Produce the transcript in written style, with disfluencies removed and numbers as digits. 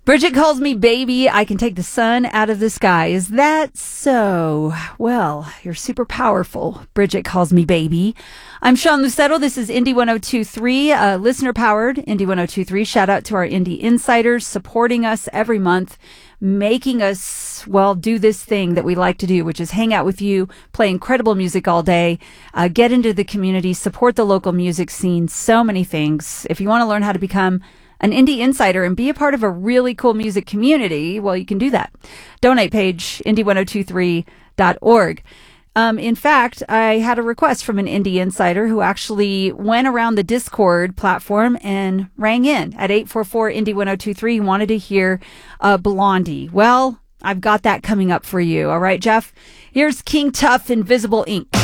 Bridget calls me baby. I can take the sun out of the sky. Is that so? Well, you're super powerful. Bridget calls me baby. I'm Sean Lucetto. This is Indy 1023, listener powered Indy 1023. Shout out to our Indy insiders supporting us every month, making us, well, do this thing that we like to do, which is hang out with you, play incredible music all day, get into the community, support the local music scene, so many things. If you want to learn how to become an Indie Insider and be a part of a really cool music community, well, you can do that. Donate page, indy1023.org. In fact, I had a request from an Indie Insider who actually went around the Discord platform and rang in at 844-INDY-1023. He wanted to hear Blondie. Well, I've got that coming up for you. All right, Jeff? Here's King Tuff, Invisible Ink.